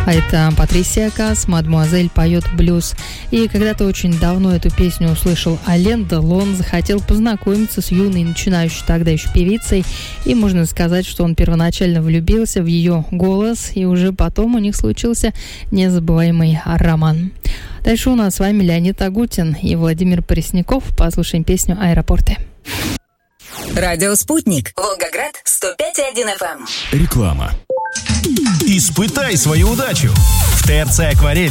А это Патрисия Каас, «Мадемуазель поет блюз». И когда-то очень давно эту песню услышал Ален Делон, захотел познакомиться с юной, начинающей тогда еще певицей. И можно сказать, что он первоначально влюбился в ее голос, и уже потом у них случился незабываемый роман. Дальше у нас с вами Леонид Агутин и Владимир Пресняков. Послушаем песню «Аэропорты». Радио «Спутник». Волгоград, 105,1 FM. Реклама. Испытай свою удачу в ТРЦ «Акварель».